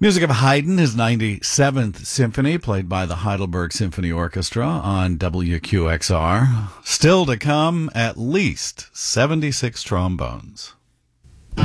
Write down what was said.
Music of Haydn, his 97th symphony, played by the Heidelberg Symphony Orchestra on WQXR. Still to come, at least 76 trombones.